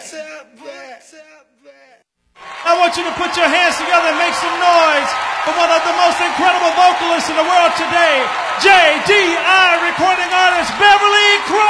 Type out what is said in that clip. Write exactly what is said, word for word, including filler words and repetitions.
I want you to put your hands together and make some noise for one of the most incredible vocalists in the world today, J D I recording artist Beverly Crump.